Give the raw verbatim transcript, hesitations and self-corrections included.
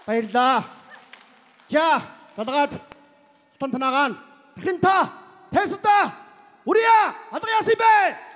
Баярлаа. За, далгаад тантанагаан. Дахин та тесда. Уриа, алга яасан бэ?